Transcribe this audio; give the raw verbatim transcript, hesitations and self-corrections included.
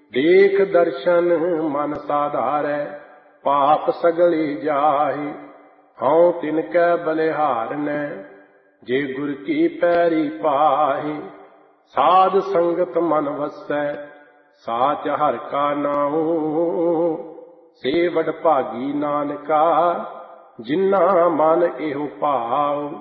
ਦੇਖ ਦਰਸ਼ਨ ਮਨ ਸਾਧਾਰੈ, ਪਾਪ ਸਗਲੇ ਜਾਹੇ। ਹਉ ਤਿਨ ਕੈ ਬਲਿਹਾਰਨੈ, ਜੇ ਗੁਰ ਕੀ ਪੈਰੀ ਪਾਹੇ। ਸਾਧ ਸੰਗਤ ਮਨ ਵਸੈ, ਸਾਚ ਹਰਿ ਕਾ ਨਾਉ। ਸੇ ਵਡਭਾਗੀ ਨਾਨਕਾ, ਜਿਨ੍ਹਾਂ ਮਨ ਇਹੋ ਭਾਉ।